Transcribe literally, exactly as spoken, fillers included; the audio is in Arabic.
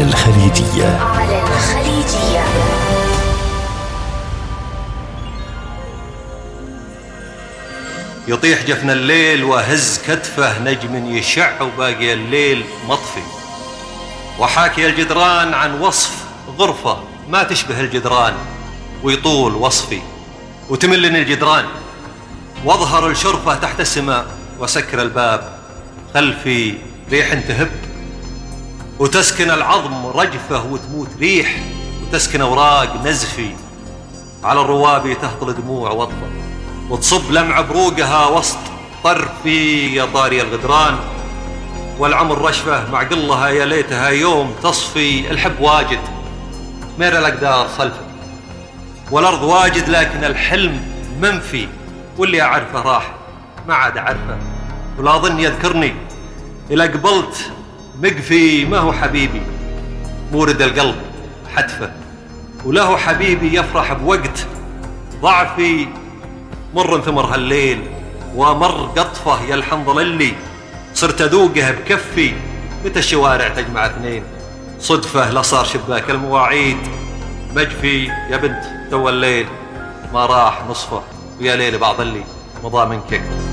الخليجية. على الخليجية. يطيح جفن الليل وهز كتفه نجم يشع وباقي الليل مطفي، وحاكي الجدران عن وصف غرفة ما تشبه الجدران، ويطول وصفي وتملني الجدران، واظهر الشرفة تحت السماء وسكر الباب خلفي ريح تهب، وتسكن العظم رجفة وتموت ريح، وتسكن أوراق نزفي على الروابي تهطل دموع وضفة، وتصب لمع بروقها وسط طرفي يا طاري الغدران، والعمر رشفة مع قلها يا ليتها يوم تصفي. الحب واجد مير الأقدار صلفة، والأرض واجد لكن الحلم منفي، واللي أعرفه راح ما عاد أعرفه، ولا أظن يذكرني إلا قبلت مقفي. ما هو حبيبي مورد القلب حتفه، وله حبيبي يفرح بوقت ضعفي، مر ثمر هالليل ومر قطفه يا الحنظل اللي صرت أذوقه بكفي. متى الشوارع تجمع اثنين صدفة لا صار شباك المواعيد مجفي، يا بنت تو الليل ما راح نصفه، ويا ليل بعض اللي مضى منك.